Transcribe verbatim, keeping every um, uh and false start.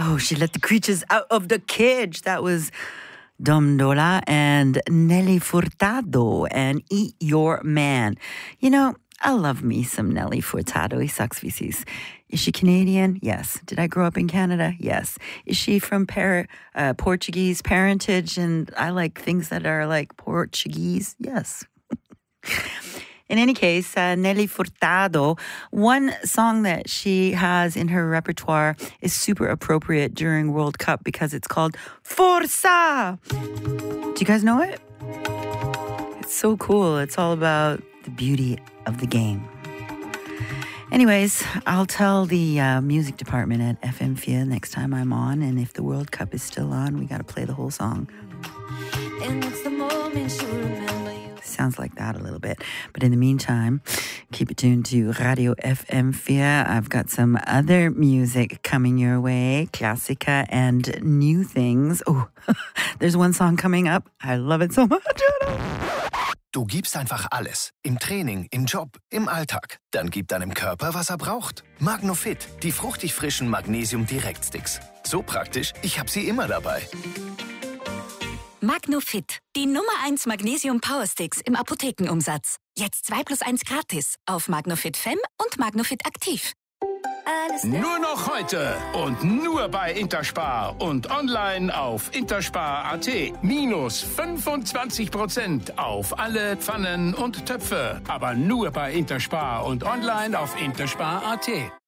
Oh, she let the creatures out of the cage. That was Dom Dolla and Nelly Furtado and Eat Your Man. You know, I love me some Nelly Furtado. Ich sag's wie sie ist. Is she Canadian? Yes. Did I grow up in Canada? Yes. Is she from par- uh, Portuguese parentage and I like things that are like Portuguese? Yes. In any case, uh, Nelly Furtado, one song that she has in her repertoire is super appropriate during World Cup because it's called Forza. Do you guys know it? It's so cool. It's all about the beauty of the game. Anyways, I'll tell the uh, music department at F M four next time I'm on, and if the World Cup is still on, we got to play the whole song. And it's the moment you remember you. Sounds like that a little bit. But in the meantime, keep it tuned to Radio F M four. I've got some other music coming your way, Klassiker and new things. Oh, there's one song coming up. I love it so much. Du gibst einfach alles. Im Training, im Job, im Alltag. Dann gib deinem Körper, was er braucht. Magnofit, die fruchtig frischen Magnesium-Direkt-Sticks. So praktisch, ich hab sie immer dabei. Magnofit, die Nummer eins Magnesium Power Sticks im Apothekenumsatz. Jetzt zwei plus eins gratis auf Magnofit Fem und Magnofit Aktiv. Alles nur noch heute und nur bei Interspar und online auf interspar punkt at. Minus fünfundzwanzig Prozent auf alle Pfannen und Töpfe. Aber nur bei Interspar und online auf interspar punkt at.